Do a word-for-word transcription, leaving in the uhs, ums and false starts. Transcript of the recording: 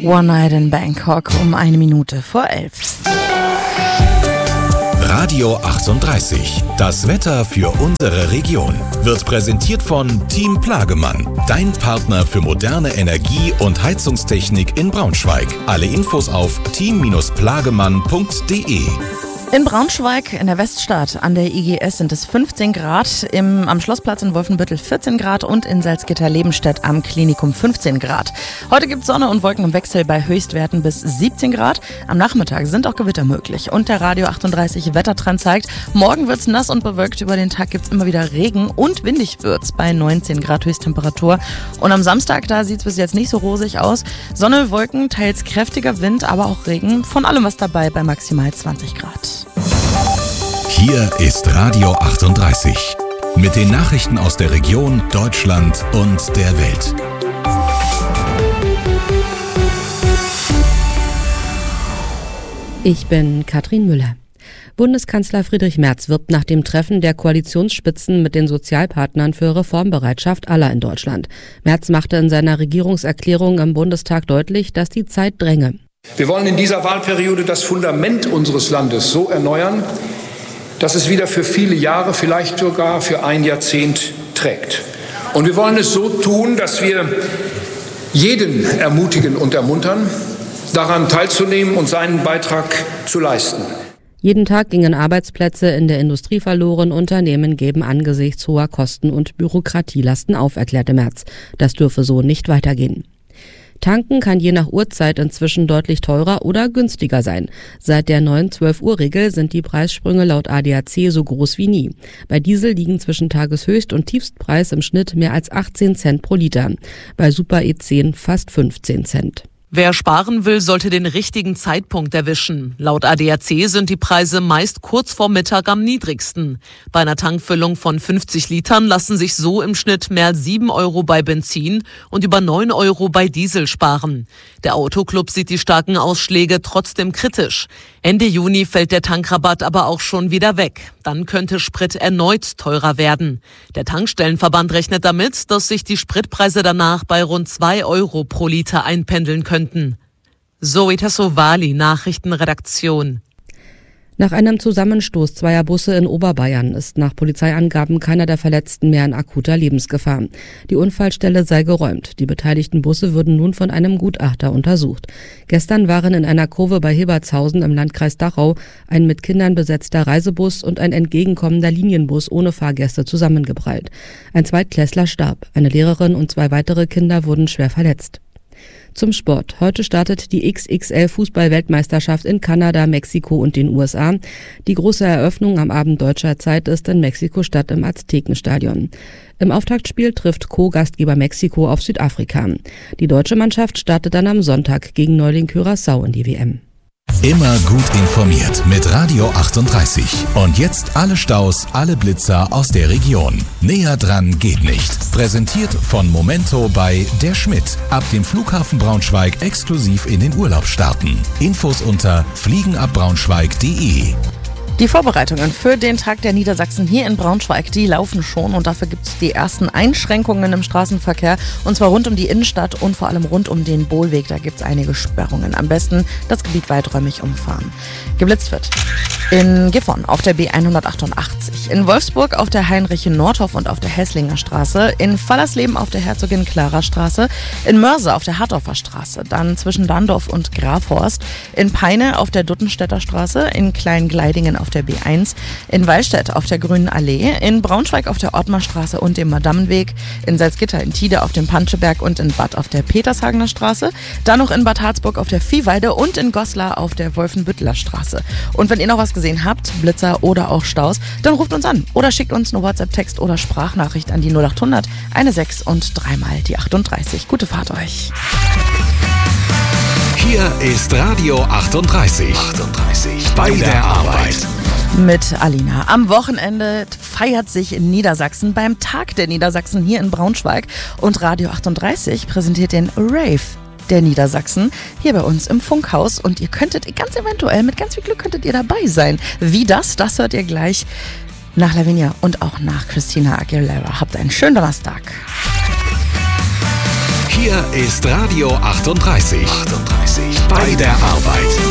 One Night in Bangkok um eine Minute vor elf. Radio achtunddreißig. Das Wetter für unsere Region wird präsentiert von Team Plagemann, dein Partner für moderne Energie- und Heizungstechnik in Braunschweig. Alle Infos auf team plagemann punkt de. In Braunschweig, in der Weststadt, an der I G S sind es fünfzehn Grad, im, am Schlossplatz in Wolfenbüttel vierzehn Grad und in Salzgitter-Lebenstedt am Klinikum fünfzehn Grad. Heute gibt es Sonne und Wolken im Wechsel bei Höchstwerten bis siebzehn Grad. Am Nachmittag sind auch Gewitter möglich. Und der Radio achtunddreißig Wettertrend zeigt, morgen wird es nass und bewölkt. Über den Tag gibt es immer wieder Regen und windig wird es bei neunzehn Grad Höchsttemperatur. Und am Samstag, da sieht es bis jetzt nicht so rosig aus. Sonne, Wolken, teils kräftiger Wind, aber auch Regen. Von allem was dabei bei maximal zwanzig Grad. Hier ist Radio achtunddreißig mit den Nachrichten aus der Region, Deutschland und der Welt. Ich bin Katrin Müller. Bundeskanzler Friedrich Merz wirbt nach dem Treffen der Koalitionsspitzen mit den Sozialpartnern für Reformbereitschaft aller in Deutschland. Merz machte in seiner Regierungserklärung im Bundestag deutlich, dass die Zeit dränge. Wir wollen in dieser Wahlperiode das Fundament unseres Landes so erneuern, dass es wieder für viele Jahre, vielleicht sogar für ein Jahrzehnt trägt. Und wir wollen es so tun, dass wir jeden ermutigen und ermuntern, daran teilzunehmen und seinen Beitrag zu leisten. Jeden Tag gingen Arbeitsplätze in der Industrie verloren, Unternehmen geben angesichts hoher Kosten und Bürokratielasten auf, erklärte Merz. Das dürfe so nicht weitergehen. Tanken kann je nach Uhrzeit inzwischen deutlich teurer oder günstiger sein. Seit der neuen zwölf-Uhr-Regel sind die Preissprünge laut A D A C so groß wie nie. Bei Diesel liegen zwischen Tageshöchst- und Tiefstpreis im Schnitt mehr als achtzehn Cent pro Liter. Bei Super E zehn fast fünfzehn Cent. Wer sparen will, sollte den richtigen Zeitpunkt erwischen. Laut A D A C sind die Preise meist kurz vor Mittag am niedrigsten. Bei einer Tankfüllung von fünfzig Litern lassen sich so im Schnitt mehr als sieben Euro bei Benzin und über neun Euro bei Diesel sparen. Der Autoclub sieht die starken Ausschläge trotzdem kritisch. Ende Juni fällt der Tankrabatt aber auch schon wieder weg. Dann könnte Sprit erneut teurer werden. Der Tankstellenverband rechnet damit, dass sich die Spritpreise danach bei rund zwei Euro pro Liter einpendeln könnten. Zoe Tassovali, Nachrichtenredaktion. Nach einem Zusammenstoß zweier Busse in Oberbayern ist nach Polizeiangaben keiner der Verletzten mehr in akuter Lebensgefahr. Die Unfallstelle sei geräumt. Die beteiligten Busse würden nun von einem Gutachter untersucht. Gestern waren in einer Kurve bei Hebertshausen im Landkreis Dachau ein mit Kindern besetzter Reisebus und ein entgegenkommender Linienbus ohne Fahrgäste zusammengeprallt. Ein Zweitklässler starb. Eine Lehrerin und zwei weitere Kinder wurden schwer verletzt. Zum Sport. Heute startet die X X L-Fußball-Weltmeisterschaft in Kanada, Mexiko und den U S A. Die große Eröffnung am Abend deutscher Zeit ist in Mexiko-Stadt im Aztekenstadion. Im Auftaktspiel trifft Co-Gastgeber Mexiko auf Südafrika. Die deutsche Mannschaft startet dann am Sonntag gegen Neuling Curaçao in die W M. Immer gut informiert mit Radio achtunddreißig. Und jetzt alle Staus, alle Blitzer aus der Region. Näher dran geht nicht. Präsentiert von Momento bei Der Schmidt. Ab dem Flughafen Braunschweig exklusiv in den Urlaub starten. Infos unter fliegenabbraunschweig punkt de. Die Vorbereitungen für den Tag der Niedersachsen hier in Braunschweig, die laufen schon und dafür gibt es die ersten Einschränkungen im Straßenverkehr und zwar rund um die Innenstadt und vor allem rund um den Bohlweg. Da gibt es einige Sperrungen. Am besten das Gebiet weiträumig umfahren. Geblitzt wird in Gifhorn auf der B hundertachtundachtzig, in Wolfsburg auf der Heinrich-Nordhoff und auf der Hesslinger Straße, in Fallersleben auf der Herzogin-Clara-Straße, in Mörse auf der Hartdorfer Straße, dann zwischen Dandorf und Grafhorst, in Peine auf der Duttenstädter Straße, in Kleingleidingen auf der B eins, in Wallstedt auf der Grünen Allee, in Braunschweig auf der Ortmarstraße und dem Madammenweg, in Salzgitter in Tide auf dem Panscheberg und in Bad auf der Petershagener Straße, dann noch in Bad Harzburg auf der Viehweide und in Goslar auf der Wolfenbütteler Straße. Und wenn ihr noch was gesehen habt, Blitzer oder auch Staus, dann ruft uns an oder schickt uns eine WhatsApp-Text oder Sprachnachricht an die null acht hundert sechzehn und dreimal die achtunddreißig. Gute Fahrt euch. Hier ist Radio achtunddreißig. achtunddreißig. Bei der Arbeit. Mit Alina. Am Wochenende feiert sich in Niedersachsen beim Tag der Niedersachsen hier in Braunschweig und Radio achtunddreißig präsentiert den Rave der Niedersachsen hier bei uns im Funkhaus und ihr könntet ganz eventuell, mit ganz viel Glück könntet ihr dabei sein. Wie das, das hört ihr gleich nach Lavinia und auch nach Christina Aguilera. Habt einen schönen Donnerstag. Hier ist Radio achtunddreißig. achtunddreißig. Bei der Arbeit.